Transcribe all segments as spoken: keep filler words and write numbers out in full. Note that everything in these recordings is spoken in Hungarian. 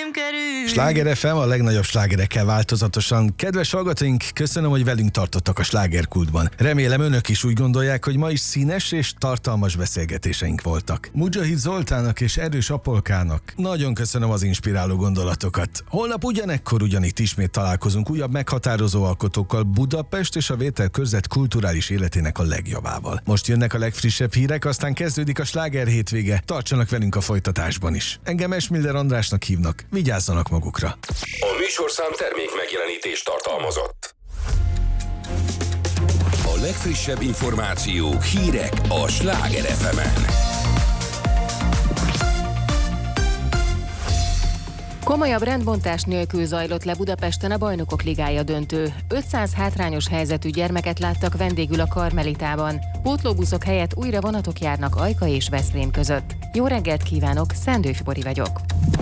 nem kerül. Sláger ef em a legnagyobb slágerekkel változatosan. Kedves hallgatóink, köszönöm, hogy velünk tartottak a slágerkultban. Remélem önök is úgy gondolják, hogy ma is színes és tartalmas beszélgetéseink voltak. Mujahid Zoltánnak és Erős Apolkának nagyon köszönöm az inspiráló gondolatokat. Holnap ugyanekkor ugyanitt ismét találkozunk újabb meghatározó alkotókkal Budapest és a Vételkörzet kulturális életének a legjavával. Most jönnek a legfrissebb hírek, aztán kezdődik a sláger hétvége. Tartsanak velünk a folytatásban is. Engem Esmiller Andrásnak hívnak. Vigyázzanak magukra. A műsorszám termék megjelenítést tartalmazott. A legfrissebb információk, hírek a Sláger ef emen. Komolyabb rendbontás nélkül zajlott le Budapesten a Bajnokok Ligája döntő. ötszáz hátrányos helyzetű gyermeket láttak vendégül a Karmelitában. Pótlóbuszok helyett újra vonatok járnak Ajka és Veszprém között. Jó reggelt kívánok, Szendőfi Bori vagyok.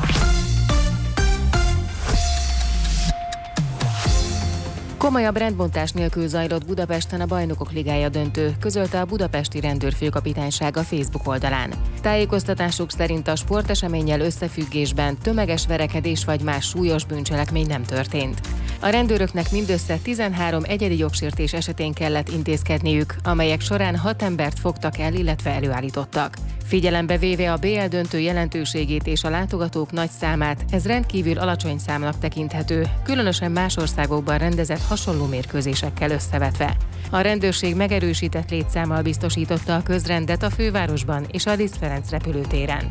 Komolyabb rendbontás nélkül zajlott Budapesten a Bajnokok Ligája döntő, közölte a budapesti rendőrfőkapitányság a Facebook oldalán. Tájékoztatásuk szerint a sporteseménnyel összefüggésben tömeges verekedés vagy más súlyos bűncselekmény nem történt. A rendőröknek mindössze tizenhárom egyedi jogsértés esetén kellett intézkedniük, amelyek során hat embert fogtak el, illetve előállítottak. Figyelembe véve a bé el döntő jelentőségét és a látogatók nagy számát, ez rendkívül alacsony számnak tekinthető, különösen más országokban rendezett hasonló mérkőzésekkel összevetve. A rendőrség megerősített létszámmal biztosította a közrendet a fővárosban és a Liszt Ferenc repülőtéren.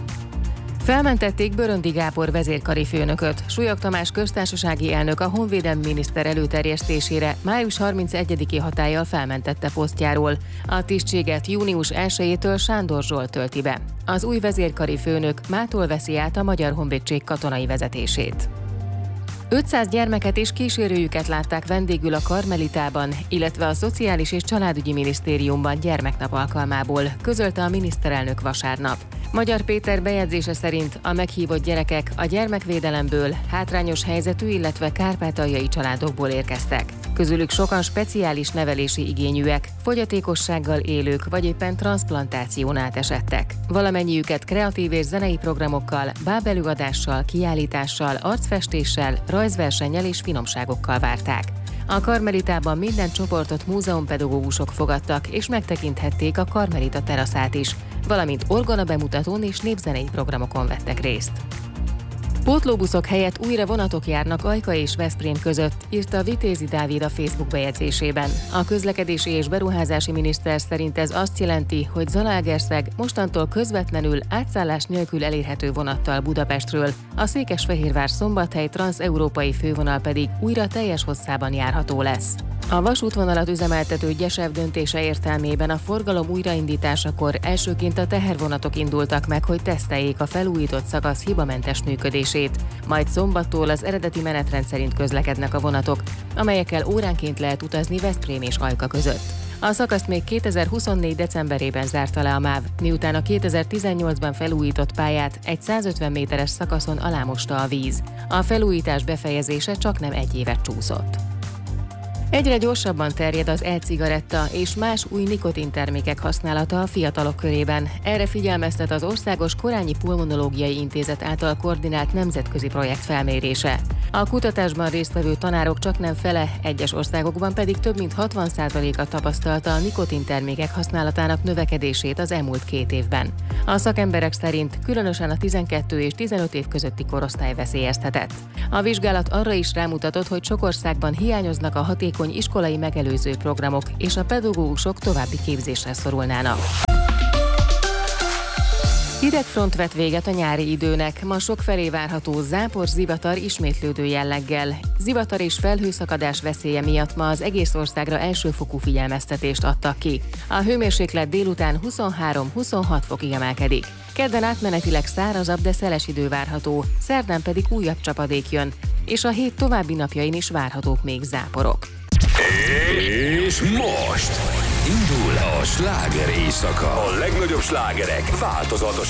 Felmentették Böröndi Gábor vezérkari főnököt. Súlyog Tamás köztársasági elnök a honvédelmi miniszter előterjesztésére május harmincegyediki hatállyal felmentette posztjáról. A tisztséget június elsejétől Sándor Zsolt tölti be. Az új vezérkari főnök mától veszi át a Magyar Honvédség katonai vezetését. ötszáz gyermeket és kísérőjüket látták vendégül a Karmelitában, illetve a Szociális és Családügyi Minisztériumban gyermeknap alkalmából, közölte a miniszterelnök vasárnap. Magyar Péter bejegyzése szerint a meghívott gyerekek a gyermekvédelemből, hátrányos helyzetű, illetve kárpátaljai családokból érkeztek. Közülük sokan speciális nevelési igényűek, fogyatékossággal élők vagy éppen transzplantáción átesettek. Valamennyiüket kreatív és zenei programokkal, bábelőadással, kiállítással, arcfestéssel, rajzversennyel és finomságokkal várták. A Karmelitában minden csoportot múzeumpedagógusok fogadtak, és megtekinthették a Karmelita teraszát is, valamint orgona bemutatón és népzenei programokon vettek részt. Pótlóbuszok helyett újra vonatok járnak Ajka és Veszprém között, írta Vitézi Dávid a Facebook bejegyzésében. A közlekedési és beruházási miniszter szerint ez azt jelenti, hogy Zalaegerszeg mostantól közvetlenül átszállás nélkül elérhető vonattal Budapestről, a Székesfehérvár-Szombathely transzeurópai fővonal pedig újra teljes hosszában járható lesz. A vasútvonalat üzemeltető Gyesev döntése értelmében a forgalom újraindításakor elsőként a tehervonatok indultak meg, hogy teszteljék a felújított szakasz hibamentes működését, majd szombattól az eredeti menetrend szerint közlekednek a vonatok, amelyekkel óránként lehet utazni Veszprém és Ajka között. A szakaszt még kétezer-huszonnégy decemberében zárta le a MÁV, miután a kétezer-tizennyolcban felújított pályát egy százötven méteres szakaszon alámosta a víz. A felújítás befejezése csaknem egy évet csúszott. Egyre gyorsabban terjed az e-cigaretta és más új nikotintermékek használata a fiatalok körében. Erre figyelmeztet az Országos Korányi Pulmonológiai Intézet által koordinált nemzetközi projekt felmérése. A kutatásban résztvevő tanárok csaknem fele, egyes országokban pedig több mint hatvan százaléka tapasztalta a nikotintermékek használatának növekedését az elmúlt két évben. A szakemberek szerint különösen a tizenkét és tizenöt év közötti korosztály veszélyeztetett. A vizsgálat arra is rámutatott, hogy sok országban hiányoznak a hatékony iskolai megelőző programok, és a pedagógusok további képzésre szorulnának. Hidegfront vett véget a nyári időnek, ma sokfelé várható zápor, zivatar ismétlődő jelleggel. Zivatar és felhőszakadás veszélye miatt ma az egész országra elsőfokú figyelmeztetést adtak ki. A hőmérséklet délután huszonhárom-huszonhat fokig emelkedik. Kedden átmenetileg szárazabb, de szeles idő várható, szerdán pedig újabb csapadék jön, és a hét további napjain is várhatók még záporok. És most indul a sláger éjszaka. A legnagyobb slágerek változatos